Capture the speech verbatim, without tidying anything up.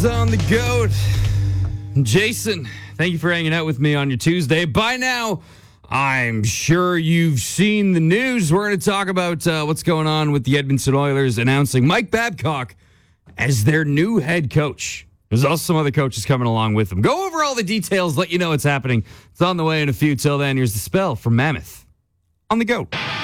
Oilers on the goat. Jason, thank you for hanging out with me on your Tuesday. By now, I'm sure you've seen the news. We're going to talk about uh, what's going on with the Edmonton Oilers announcing Mike Babcock as their new head coach. There's also some other coaches coming along with them. Go over all the details, let you know what's happening. It's on the way in a few. Till then, here's the spell from Mammoth on the goat.